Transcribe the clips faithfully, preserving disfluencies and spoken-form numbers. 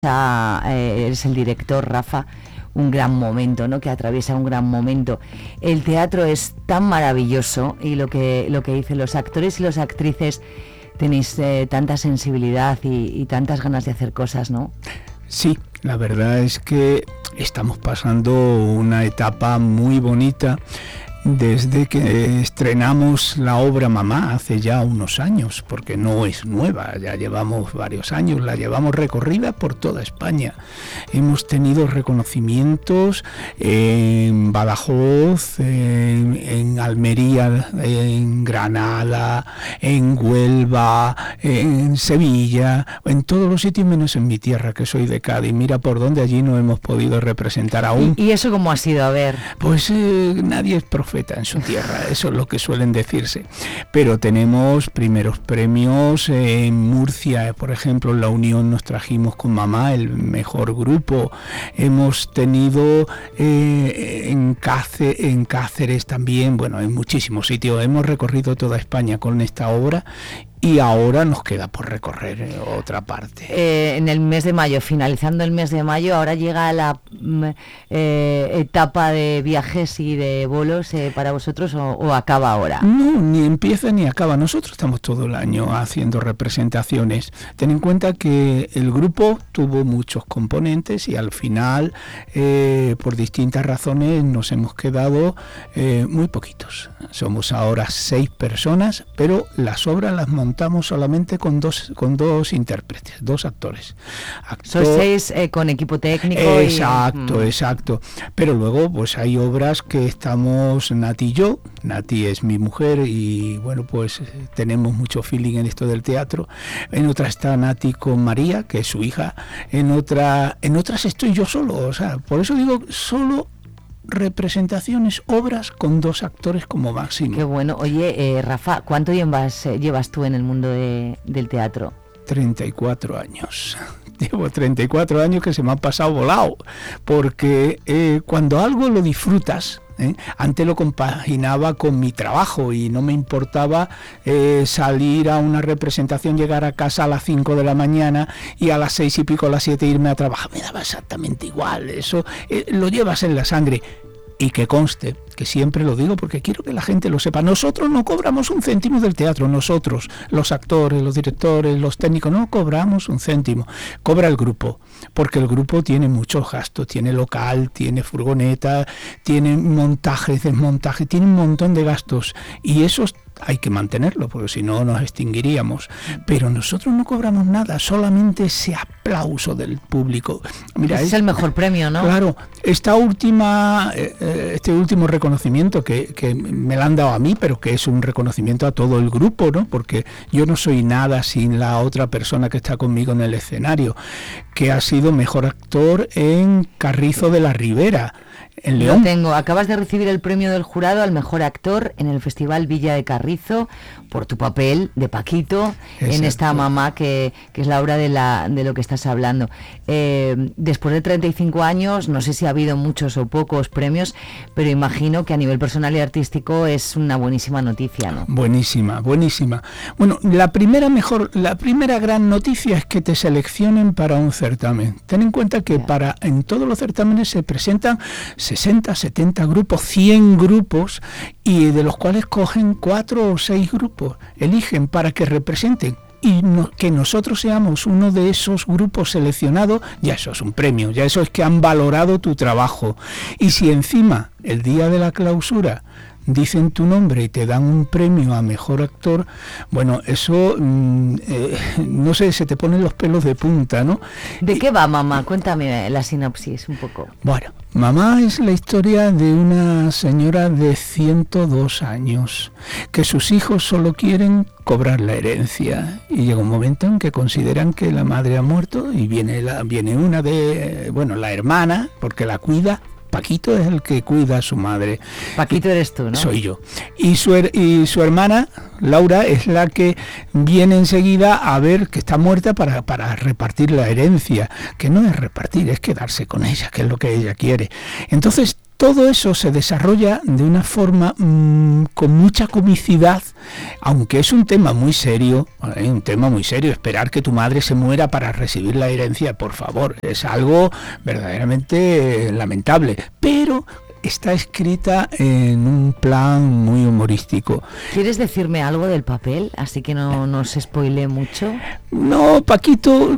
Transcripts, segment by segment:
eh, eres el director, Rafa, un gran momento, ¿no? Que atraviesa un gran momento. El teatro es tan maravilloso y lo que lo que dicen los actores y las actrices, tenéis eh, tanta sensibilidad y, y tantas ganas de hacer cosas, ¿no? Sí, la verdad es que estamos pasando una etapa muy bonita desde que estrenamos la obra Mamá hace ya unos años, porque no es nueva, ya llevamos varios años, la llevamos recorrida por toda España. Hemos tenido reconocimientos en Badajoz, en, en Almería, en Granada, en Huelva, en Sevilla, en todos los sitios menos en mi tierra, que soy de Cádiz. Mira por dónde allí no hemos podido representar aún. ¿Y, y eso cómo ha sido? A ver. Pues eh, nadie es profeta en su tierra, eso es lo que suelen decirse. Pero tenemos primeros premios en Murcia, por ejemplo, en La Unión nos trajimos con Mamá el mejor grupo. Hemos tenido eh, en, Cáceres, en Cáceres también, bueno, en muchísimos sitios. Hemos recorrido toda España con esta obra. Y ahora nos queda por recorrer eh, otra parte. Eh, en el mes de mayo, finalizando el mes de mayo, ahora llega la eh, etapa de viajes y de bolos eh, para vosotros, o, o acaba ahora. No, ni empieza ni acaba. Nosotros estamos todo el año haciendo representaciones. Ten en cuenta que el grupo tuvo muchos componentes y al final, eh, por distintas razones, nos hemos quedado eh, muy poquitos. Somos ahora seis personas, pero las obras las montamos montamos solamente con dos con dos intérpretes, dos actores. Actor, Sois seis eh, con equipo técnico. Exacto, y... exacto. Pero luego pues hay obras que estamos Nati y yo. Nati es mi mujer y bueno, pues tenemos mucho feeling en esto del teatro. En otra está Nati con María, que es su hija. En otra, en otras estoy yo solo. O sea, por eso digo solo representaciones, obras con dos actores como máximo. Qué bueno. Oye, eh, Rafa, ¿cuánto llevas, eh, llevas tú en el mundo de, del teatro? treinta y cuatro años. Llevo treinta y cuatro años que se me han pasado volado, porque eh, cuando algo lo disfrutas, ¿eh? Antes lo compaginaba con mi trabajo y no me importaba eh, salir a una representación, llegar a casa a las cinco de la mañana y a las seis y pico, a las siete irme a trabajar. Me daba exactamente igual, eso eh, lo llevas en la sangre. Y que conste, que siempre lo digo porque quiero que la gente lo sepa, nosotros no cobramos un céntimo del teatro, nosotros, los actores, los directores, los técnicos, no cobramos un céntimo, cobra el grupo, porque el grupo tiene muchos gastos, tiene local, tiene furgoneta, tiene montajes, desmontajes, tiene un montón de gastos y esos hay que mantenerlo, porque si no nos extinguiríamos. Pero nosotros no cobramos nada, solamente ese aplauso del público. Mira, es, es el mejor premio, ¿no? Claro, esta última, eh, este último reconocimiento que, que me lo han dado a mí, pero que es un reconocimiento a todo el grupo, ¿no? Porque yo no soy nada sin la otra persona que está conmigo en el escenario, que ha sido mejor actor en Carrizo de la Ribera. En León. Lo tengo. Acabas de recibir el premio del jurado al mejor actor en el Festival Villa de Carrizo por tu papel de Paquito. Exacto. En esta Mamá que, que es la obra de la de lo que estás hablando. Eh, después de treinta y cinco años, no sé si ha habido muchos o pocos premios, pero imagino que a nivel personal y artístico es una buenísima noticia, ¿no? Buenísima, buenísima. Bueno, la primera mejor, la primera gran noticia es que te seleccionen para un certamen. Ten en cuenta que yeah. para en todos los certámenes se presentan sesenta, setenta grupos, cien grupos, y de los cuales cogen cuatro o seis grupos, eligen para que representen. Y no, que nosotros seamos uno de esos grupos seleccionados, ya eso es un premio, ya eso es que han valorado tu trabajo. Y si encima, el día de la clausura, dicen tu nombre y te dan un premio a mejor actor, bueno, eso, mm, eh, no sé, se te ponen los pelos de punta, ¿no? ¿De qué va Mamá? Cuéntame la sinopsis un poco. Bueno, Mamá es la historia de una señora de ciento dos años, que sus hijos solo quieren cobrar la herencia, y llega un momento en que consideran que la madre ha muerto y viene, la, viene una de, bueno, la hermana, porque la cuida. Paquito es el que cuida a su madre. Paquito eres tú, ¿no? Soy yo. Y su, y su hermana, Laura, es la que viene enseguida a ver que está muerta para, para repartir la herencia. Que no es repartir, es quedarse con ella, que es lo que ella quiere. Entonces, todo eso se desarrolla de una forma mmm, con mucha comicidad, aunque es un tema muy serio, ¿eh? un tema muy serio, esperar que tu madre se muera para recibir la herencia, por favor, es algo verdaderamente eh, lamentable, pero está escrita en un plan muy humorístico. ¿Quieres decirme algo del papel? Así que no nos spoile mucho. No, Paquito,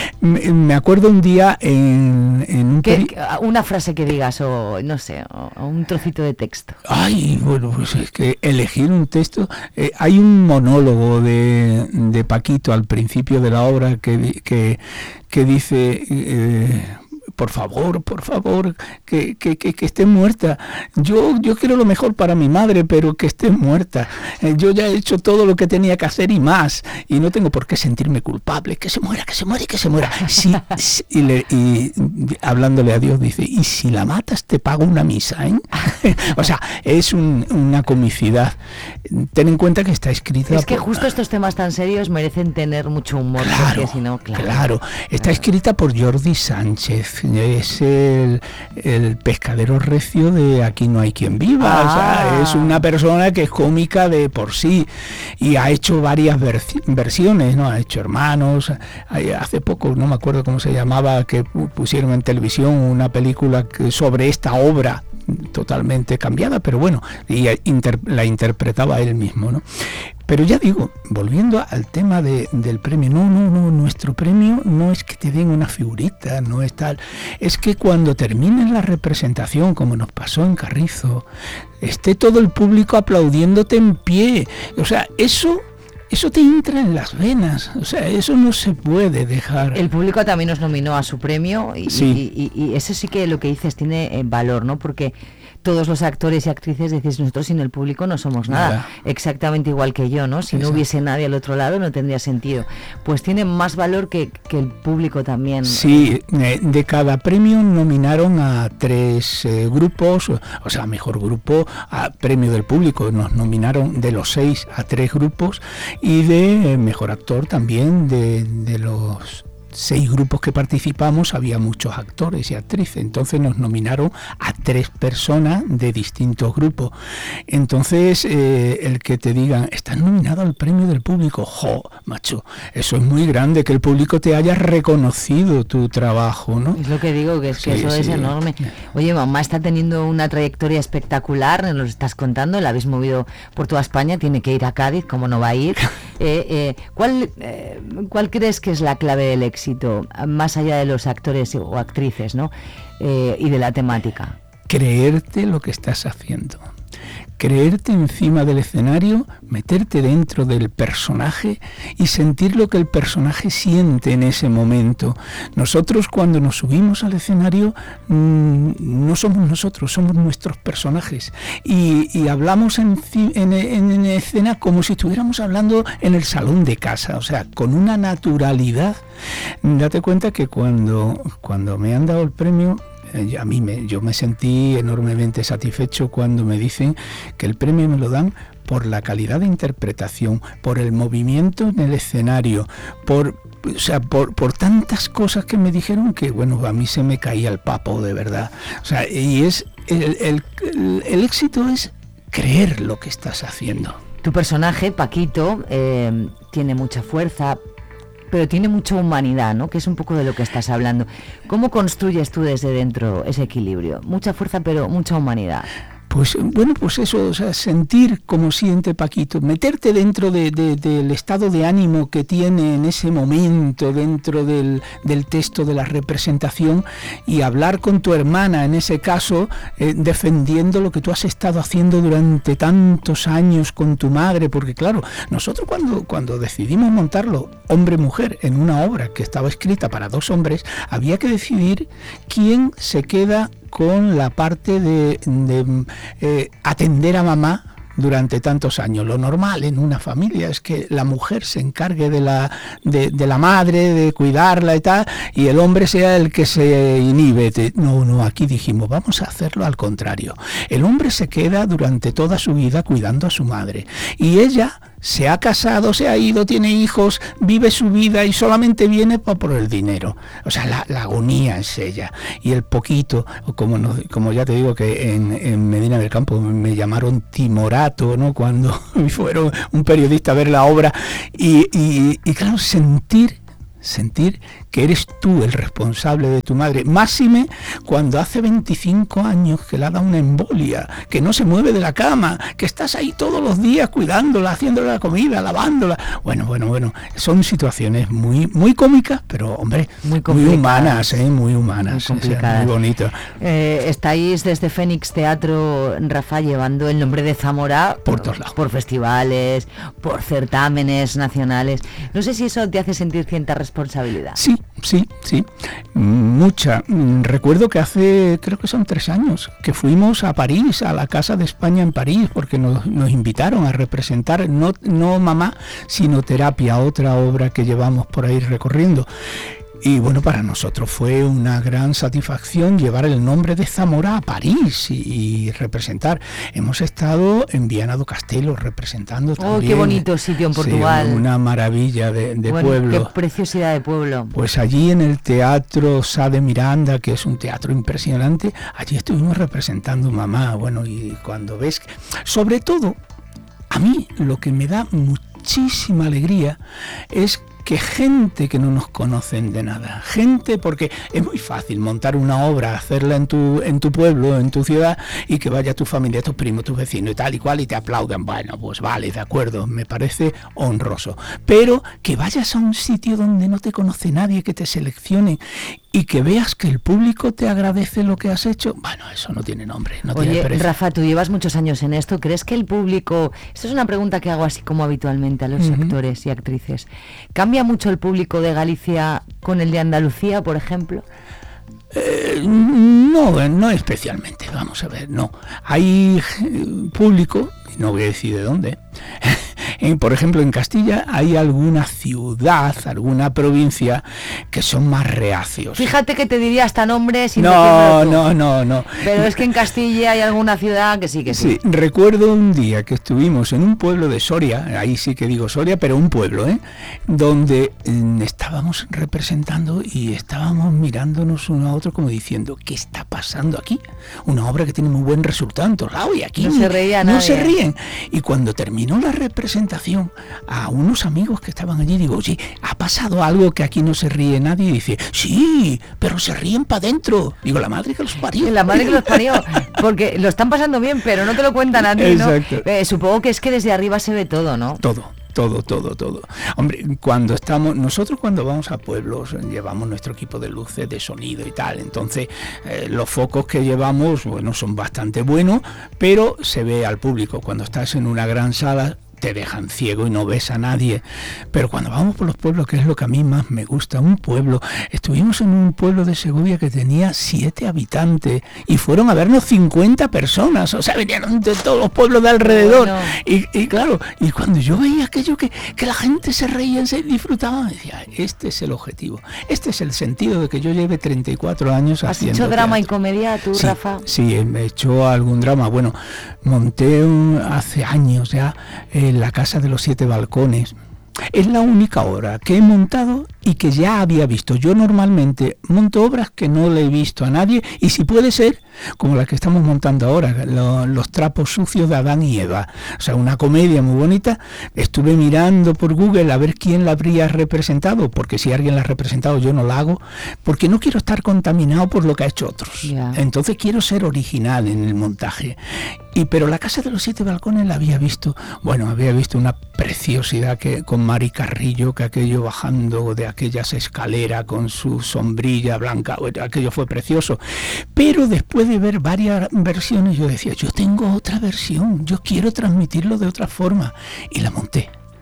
me acuerdo un día en, en un... ¿Qué, peri- una frase que digas o no sé, o, o un trocito de texto. Ay, bueno, pues es que elegir un texto... Eh, hay un monólogo de, de Paquito al principio de la obra que, que, que dice... Eh, por favor, por favor, que, que, que, que esté muerta. Yo, yo quiero lo mejor para mi madre, pero que esté muerta. Eh, yo ya he hecho todo lo que tenía que hacer y más, y no tengo por qué sentirme culpable. Que se muera, que se muera y que se muera. Sí, sí, y, le, y hablándole a Dios dice, y si la matas te pago una misa, ¿eh? O sea, es un, una comicidad. Ten en cuenta que está escrita... Es que por... justo estos temas tan serios merecen tener mucho humor, claro, porque si no, claro. Claro, está claro. escrita por Jordi Sánchez. Es el, el pescadero recio de Aquí no hay quien viva. Ah. O sea, es una persona que es cómica de por sí y ha hecho varias vers- versiones, ¿no? Ha hecho Hermanos. Hace poco, no me acuerdo cómo se llamaba, que pusieron en televisión una película que, sobre esta obra totalmente cambiada, pero bueno, y inter- la interpretaba él mismo, ¿no? Pero ya digo, volviendo al tema de, del premio, no, no, no, nuestro premio no es que te den una figurita, no es tal, es que cuando termine la representación, como nos pasó en Carrizo, esté todo el público aplaudiéndote en pie, o sea, eso... Eso te entra en las venas, o sea, eso no se puede dejar. El público también nos nominó a su premio y, sí. y, y, y eso sí que lo que dices tiene eh, valor, ¿no? Porque todos los actores y actrices decís, nosotros sin el público no somos nada, nada. Exactamente igual que yo, ¿no? Si Exacto. no hubiese nadie al otro lado no tendría sentido. Pues tiene más valor que, que el público también. Sí, eh, de cada premio nominaron a tres eh, grupos, o sea, mejor grupo, a premio del público, nos nominaron de los seis a tres grupos, y de eh, mejor actor también de, de los seis grupos que participamos había muchos actores y actrices, entonces nos nominaron a tres personas de distintos grupos. Entonces eh, el que te digan estás nominado al premio del público, jo, macho, eso es muy grande, que el público te haya reconocido tu trabajo, ¿no? Es lo que digo, que es que sí, eso sí. es enorme. Oye, mamá está teniendo una trayectoria espectacular, nos lo estás contando, la habéis movido por toda España, tiene que ir a Cádiz, ¿cómo no va a ir? Eh, eh, ¿cuál, eh, ¿Cuál crees que es la clave del éxito? Más allá de los actores o actrices, ¿no? Eh, y de la temática. Creerte lo que estás haciendo. Creerte encima del escenario, meterte dentro del personaje y sentir lo que el personaje siente en ese momento. Nosotros cuando nos subimos al escenario mmm, no somos nosotros, somos nuestros personajes y, y hablamos en, en, en escena como si estuviéramos hablando en el salón de casa, o sea, con una naturalidad. Date cuenta que cuando, cuando me han dado el premio, a mí me, yo me sentí enormemente satisfecho cuando me dicen que el premio me lo dan por la calidad de interpretación, por el movimiento en el escenario, por, o sea, por, por tantas cosas que me dijeron que, bueno, a mí se me caía el papo, de verdad. O sea, y es el, el, el, el éxito es creer lo que estás haciendo. Tu personaje, Paquito, eh, tiene mucha fuerza, pero tiene mucha humanidad, ¿no? Que es un poco de lo que estás hablando. ¿Cómo construyes tú desde dentro ese equilibrio? Mucha fuerza, pero mucha humanidad. Pues bueno, pues eso, o sea, sentir como siente Paquito, meterte dentro de, de, del estado de ánimo que tiene en ese momento, dentro del, del texto de la representación, y hablar con tu hermana, en ese caso, eh, defendiendo lo que tú has estado haciendo durante tantos años con tu madre, porque claro, nosotros cuando, cuando decidimos montarlo, hombre-mujer, en una obra que estaba escrita para dos hombres, había que decidir quién se queda con la parte de, de eh, atender a mamá durante tantos años. Lo normal en una familia es que la mujer se encargue de la, de, de la madre, de cuidarla y tal, y el hombre sea el que se inhibe. No, no, aquí dijimos, vamos a hacerlo al contrario. El hombre se queda durante toda su vida cuidando a su madre, y ella se ha casado, se ha ido, tiene hijos, vive su vida y solamente viene pa por el dinero. O sea, la, la agonía es ella. Y el poquito, como, no, como ya te digo que en, en Medina del Campo me llamaron timorato, ¿no? Cuando fueron un periodista a ver la obra y, y, y claro, sentir sentir que eres tú el responsable de tu madre, máxime cuando hace veinticinco años que le ha dado una embolia, que no se mueve de la cama, que estás ahí todos los días cuidándola, haciéndole la comida, lavándola. Bueno, bueno, bueno, son situaciones muy muy cómicas, pero hombre, muy, muy humanas, ¿eh? Muy humanas, muy, o sea, muy bonito. Eh, estáis desde Fénix Teatro, Rafa, llevando el nombre de Zamora por todos lados, por festivales, por certámenes nacionales. No sé si eso te hace sentir cierta responsabilidad. responsabilidad. Sí, sí, sí, mucha. Recuerdo que hace, creo que son tres años, que fuimos a París, a la Casa de España en París, porque nos, nos invitaron a representar, no, no Mamá, sino Terapia, otra obra que llevamos por ahí recorriendo. Y bueno, para nosotros fue una gran satisfacción llevar el nombre de Zamora a París y, y representar. Hemos estado en Viana do Castelo representando también. ¡Oh, qué bonito sitio en Portugal! Sí, una maravilla de, de bueno, pueblo. ¡Qué preciosidad de pueblo! Pues allí en el Teatro Sá de Miranda, que es un teatro impresionante, allí estuvimos representando Mamá. Bueno, y cuando ves, sobre todo, a mí lo que me da muchísima alegría es que gente que no nos conocen de nada, gente, porque es muy fácil montar una obra, hacerla en tu en tu pueblo, en tu ciudad, y que vaya tu familia, tus primos, tus vecinos y tal y cual, y te aplaudan. Bueno, pues vale, de acuerdo, me parece honroso. Pero que vayas a un sitio donde no te conoce nadie, que te seleccionen y que veas que el público te agradece lo que has hecho, bueno, eso no tiene nombre, no Oye, tiene precio. Rafa, tú llevas muchos años en esto, ¿crees que el público, esto es una pregunta que hago así como habitualmente a los uh-huh. actores y actrices, ¿cambia mucho el público de Galicia con el de Andalucía, por ejemplo? Eh, no, no especialmente, vamos a ver, no. Hay público, no voy a decir de dónde, en, por ejemplo en Castilla hay alguna ciudad, alguna provincia que son más reacios. Fíjate que te diría hasta nombres sin No, no, no, no. Pero es que en Castilla hay alguna ciudad que sí, que sí. Sí, recuerdo un día que estuvimos en un pueblo de Soria, ahí sí que digo Soria, pero un pueblo, ¿eh? Donde eh, estábamos representando y estábamos mirándonos uno a otro como diciendo, ¿qué está pasando aquí? Una obra que tiene muy buen resultado en todos lados y aquí no se reía no nadie. se ríen. Y cuando terminó la representación, a unos amigos que estaban allí, digo, oye, ¿ha pasado algo que aquí no se ríe nadie? Y dice, sí, pero se ríen para adentro. Digo, la madre que los parió. La madre que los parió, porque lo están pasando bien, pero no te lo cuentan a ti, ¿no? Eh, supongo que es que desde arriba se ve todo, ¿no? Todo. Todo, todo, todo. Hombre, cuando estamos, nosotros cuando vamos a pueblos llevamos nuestro equipo de luces, de sonido y tal, entonces eh, los focos que llevamos, bueno, son bastante buenos, pero se ve al público. Cuando estás en una gran sala te dejan ciego y no ves a nadie, pero cuando vamos por los pueblos, que es lo que a mí más me gusta, un pueblo, estuvimos en un pueblo de Segovia que tenía siete habitantes y fueron a vernos cincuenta personas, o sea, vinieron de todos los pueblos de alrededor, bueno. y, y claro, y cuando yo veía aquello que, que la gente se reía, se disfrutaba, decía, este es el objetivo, este es el sentido de que yo lleve treinta y cuatro años ¿Has haciendo hecho drama teatro. y comedia tú, sí, Rafa? Sí, he hecho algún drama, bueno, monté un, hace años ya eh, La Casa de los Siete Balcones. Es la única obra que he montado y que ya había visto. Yo normalmente monto obras que no le he visto a nadie y si puede ser, como la que estamos montando ahora, lo, Los trapos sucios de Adán y Eva. O sea, una comedia muy bonita. Estuve mirando por Google a ver quién la habría representado, porque si alguien la ha representado yo no la hago, porque no quiero estar contaminado por lo que ha hecho otros. Yeah. Entonces quiero ser original en el montaje. Y pero La Casa de los Siete Balcones la había visto, bueno, había visto una preciosidad que con Mari Carrillo, que aquello bajando de aquellas escaleras con su sombrilla blanca, aquello fue precioso. Pero después de ver varias versiones yo decía, yo tengo otra versión, yo quiero transmitirlo de otra forma, y la monté.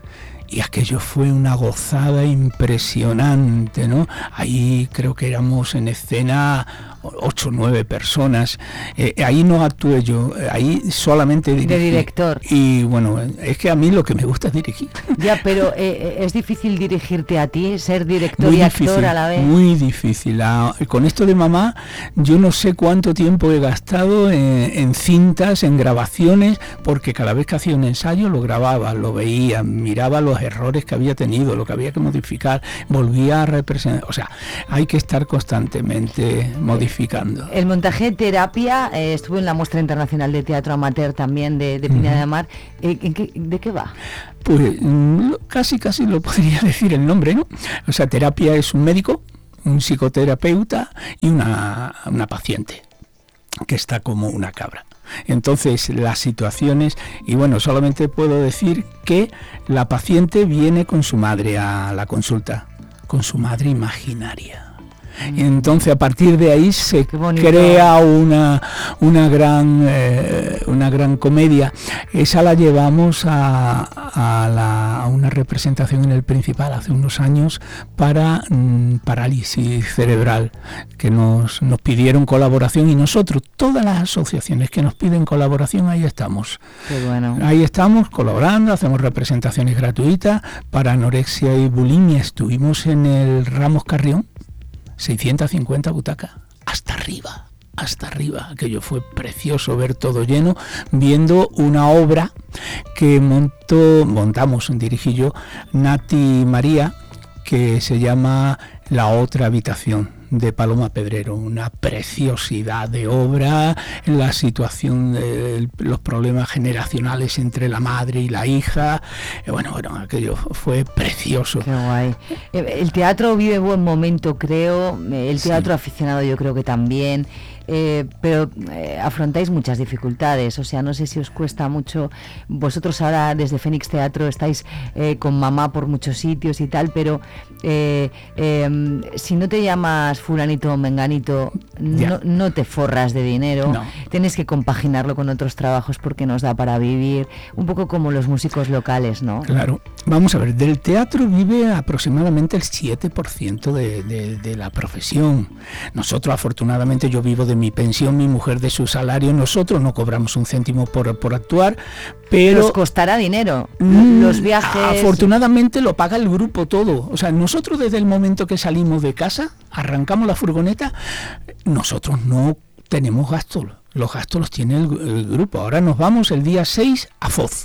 y aquello fue una gozada impresionante, ¿no? Ahí creo que éramos en escena ocho o nueve personas. Eh, ahí no actué yo, ahí solamente dirigí. De director. Y bueno, es que a mí lo que me gusta es dirigir. Ya, pero eh, es difícil dirigirte a ti, ser director muy y difícil, actor a la vez. Muy difícil. Ah, con esto de mamá, yo no sé cuánto tiempo he gastado en, en cintas, en grabaciones, porque cada vez que hacía un ensayo lo grababa, lo veía, miraba los errores que había tenido, lo que había que modificar, volvía a representar. O sea, hay que estar constantemente modificando. El montaje terapia, eh, estuvo en la Muestra Internacional de Teatro Amateur también de, de Piña uh-huh. de Mar. Eh, ¿en qué, ¿De qué va? Pues casi casi lo podría decir el nombre, ¿no? O sea, terapia es un médico, un psicoterapeuta y una, una paciente que está como una cabra. Entonces las situaciones, y bueno, solamente puedo decir que la paciente viene con su madre a la consulta, con su madre imaginaria. Entonces a partir de ahí se crea una una gran eh, una gran comedia. Esa la llevamos a, a, la, a una representación en el Principal hace unos años para mm, parálisis cerebral, que nos, nos pidieron colaboración, y nosotros, todas las asociaciones que nos piden colaboración, ahí estamos. Qué bueno. Ahí estamos colaborando, hacemos representaciones gratuitas. Para anorexia y bulimia estuvimos en el Ramos Carrión, seiscientas cincuenta butacas, hasta arriba, hasta arriba. Aquello fue precioso, ver todo lleno, viendo una obra que montó, montamos, dirigí yo, Nati María, que se llama La otra habitación, de Paloma Pedrero, una preciosidad de obra, la situación de los problemas generacionales entre la madre y la hija. Bueno, bueno, aquello fue precioso. Qué guay. El teatro vive buen momento, creo, el teatro sí. aficionado yo creo que también. Eh, pero eh, afrontáis muchas dificultades, o sea, no sé si os cuesta mucho. Vosotros ahora desde Fénix Teatro estáis eh, con mamá por muchos sitios y tal, pero eh, eh, si no te llamas fulanito o menganito, no, no te forras de dinero, no. Tienes que compaginarlo con otros trabajos porque nos da para vivir, un poco como los músicos locales, ¿no? Claro, vamos a ver, del teatro vive aproximadamente el siete por ciento de, de, de la profesión. Nosotros, afortunadamente, yo vivo de mi pensión, mi mujer de su salario, nosotros no cobramos un céntimo por, por actuar, pero... Nos costará dinero, mmm, los viajes... Afortunadamente lo paga el grupo todo, o sea, nosotros desde el momento que salimos de casa, arrancamos la furgoneta, nosotros no tenemos gastos, los gastos los tiene el, el grupo. Ahora nos vamos el día seis a Foz,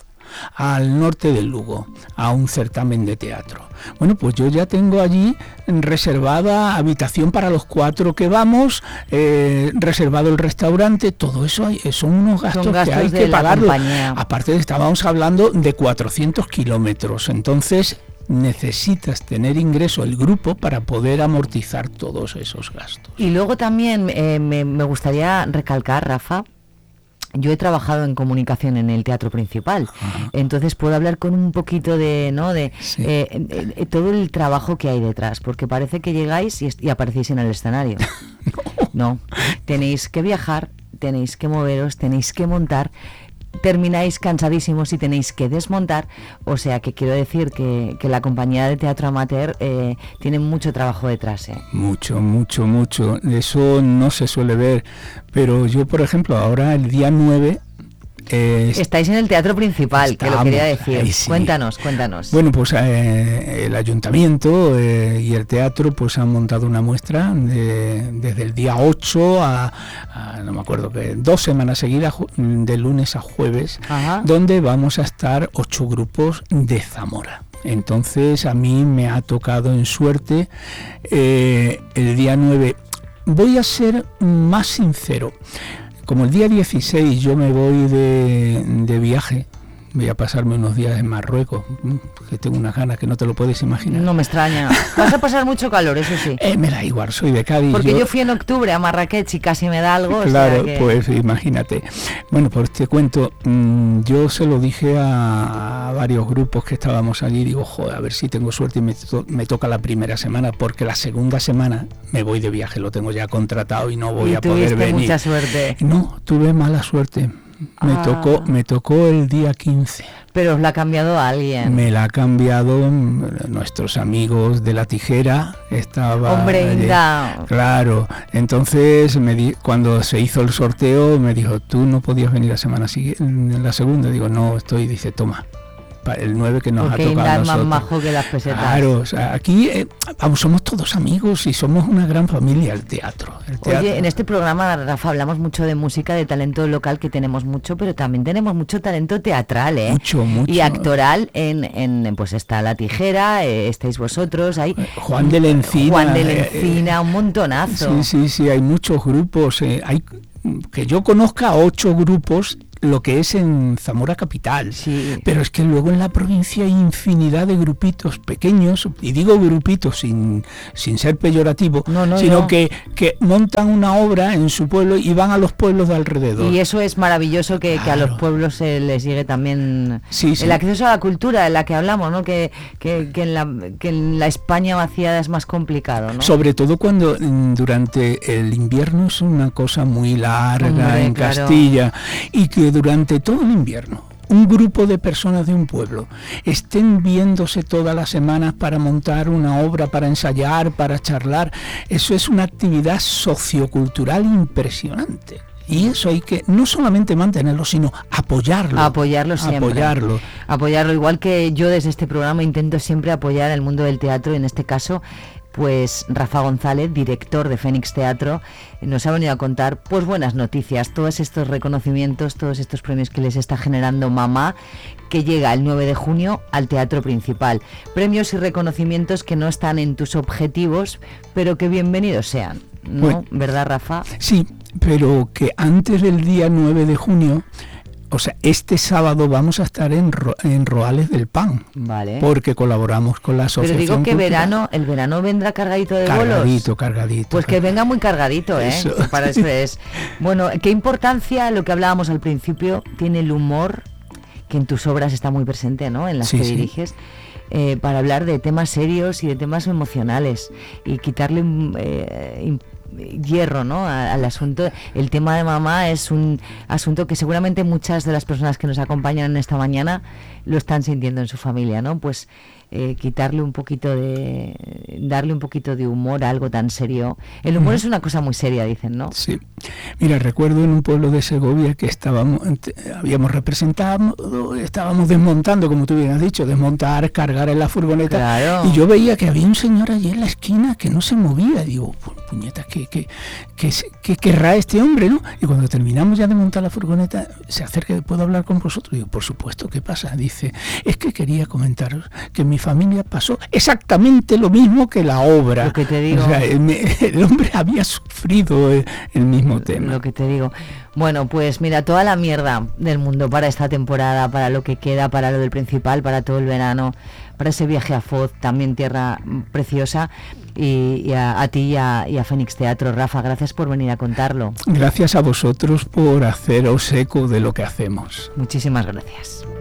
al norte del Lugo, a un certamen de teatro. Bueno, pues yo ya tengo allí reservada habitación para los cuatro que vamos, eh, reservado el restaurante, todo eso hay, son unos gastos, son gastos que hay que pagarlo. Aparte de, estábamos hablando de cuatrocientos kilómetros, entonces necesitas tener ingreso el grupo para poder amortizar todos esos gastos. Y luego también eh, me, me gustaría recalcar, Rafa, yo he trabajado en comunicación en el Teatro Principal, ajá. Entonces puedo hablar con un poquito de, ¿no? de sí. eh, eh, eh, todo el trabajo que hay detrás, porque parece que llegáis y, y aparecéis en el escenario. no. no, tenéis que viajar, tenéis que moveros, tenéis que montar, termináis cansadísimos y tenéis que desmontar, o sea que quiero decir que, que la compañía de teatro amateur eh, tiene mucho trabajo detrás. ¿eh? Mucho, mucho, mucho. Eso no se suele ver, pero yo, por ejemplo, ahora el día nueve... Eh, Estáis en el Teatro Principal, estamos, que lo quería decir. Sí. Cuéntanos, cuéntanos. Bueno, pues eh, el ayuntamiento eh, y el teatro pues han montado una muestra de, desde el día ocho a, a, no me acuerdo, que dos semanas seguidas, de lunes a jueves, ajá. Donde vamos a estar ocho grupos de Zamora. Entonces a mí me ha tocado en suerte eh, el día nueve. Voy a ser más sincero. Como el día dieciséis yo me voy de, de viaje, voy a pasarme unos días en Marruecos, que tengo unas ganas que no te lo puedes imaginar. No me extraña. Vas a pasar mucho calor, eso sí. Eh, me da igual, soy de Cádiz. Porque yo, yo fui en octubre a Marrakech y casi me da algo. Claro, o sea que... pues imagínate. Bueno, pues te cuento, mmm, yo se lo dije a, a varios grupos que estábamos allí, digo, joder, a ver si tengo suerte y me, to- me toca la primera semana, porque la segunda semana me voy de viaje, lo tengo ya contratado y no voy y a poder venir. Mucha suerte. No, tuve mala suerte. Me Ah. tocó, me tocó el día quince. Pero os la ha cambiado alguien. Me la ha cambiado mm, nuestros amigos de La Tijera. Estaba Hombre, allí. Inda. Claro, entonces me di, cuando se hizo el sorteo me dijo, tú no podías venir la semana siguiente, en la segunda. Digo, no, estoy, dice, toma, pa- el nueve que nos Porque ha tocado Inda a es más nosotros. majo que las pesetas. Claro, o sea, aquí eh, vamos, somos todos amigos y somos una gran familia, el teatro. El teatro. Oye, en este programa, Rafa, hablamos mucho de música, de talento local, que tenemos mucho, pero también tenemos mucho talento teatral, ¿eh? Mucho, mucho. Y actoral, en, en pues está La Tijera, eh, estáis vosotros, hay Juan de la Encina. Juan de la eh, Encina, un montonazo. Sí, sí, sí, hay muchos grupos. eh, hay que yo conozca ocho grupos, lo que es en Zamora capital. Sí. Pero es que luego en la provincia hay infinidad de grupitos pequeños, y digo grupitos sin, sin ser peyorativo, No, no, sino no. Que, que montan una obra en su pueblo y van a los pueblos de alrededor. Y eso es maravilloso, que, que a los Claro. pueblos se les llegue también Sí, sí. el acceso a la cultura de la que hablamos, ¿no? Que, que, que, en, la, que en la España vaciada es más complicado, ¿no? Sobre todo cuando mm, durante el invierno es una cosa muy larga Hombre, en claro. Castilla, y que durante todo el invierno un grupo de personas de un pueblo estén viéndose todas las semanas para montar una obra, para ensayar, para charlar, eso es una actividad sociocultural impresionante. Y eso hay que no solamente mantenerlo, sino apoyarlo. Apoyarlo siempre. Apoyarlo. Apoyarlo, igual que yo desde este programa intento siempre apoyar el mundo del teatro, y en este caso, pues Rafa González, director de Fénix Teatro, nos ha venido a contar pues buenas noticias, todos estos reconocimientos, todos estos premios que les está generando Mamá, que llega el nueve de junio al Teatro Principal. Premios y reconocimientos que no están en tus objetivos, pero que bienvenidos sean, ¿no? Bueno. ¿Verdad, Rafa? Sí, pero que antes del día nueve de junio, o sea, este sábado vamos a estar en, Ro- en Roales del Pan, Vale. porque colaboramos con la Pero asociación. digo que cultural. verano, el verano vendrá cargadito de bolos. Cargadito, cargadito. Pues que venga muy cargadito, ¿eh? Eso. Que para eso es. Bueno, ¿qué importancia, lo que hablábamos al principio, tiene el humor, que en tus obras está muy presente, ¿no? En las Sí, que sí. diriges, eh, para hablar de temas serios y de temas emocionales y quitarle eh, im- hierro, ¿no? a- al asunto. El tema de Mamá es un asunto que seguramente muchas de las personas que nos acompañan en esta mañana lo están sintiendo en su familia, ¿no? Pues eh, quitarle un poquito de, darle un poquito de humor a algo tan serio. El humor Ujú. es una cosa muy seria, dicen, ¿no? Sí. Mira, recuerdo en un pueblo de Segovia que estábamos, ent- habíamos representado, estábamos desmontando, como tú bien has dicho, desmontar, cargar en la furgoneta. Claro. Y yo veía que había un señor allí en la esquina que no se movía. Digo, "Pu- puñetas, ¿qué, qué, qué, se- qué querrá este hombre, no?" Y cuando terminamos ya de montar la furgoneta, se acerca, ¿puedo hablar con vosotros? Digo, por supuesto, ¿qué pasa? Dice, es que quería comentaros que en mi familia pasó exactamente lo mismo que la obra. Lo que te digo. O sea, el, me- el hombre había sufrido el, el mismo tema. Lo que te digo. Bueno, pues mira, toda la mierda del mundo para esta temporada, para lo que queda, para lo del Principal, para todo el verano, para ese viaje a Foz, también tierra mm, preciosa, y, y a, a ti y a, y a Fénix Teatro. Rafa, gracias por venir a contarlo. Gracias a vosotros por haceros eco de lo que hacemos. Muchísimas gracias.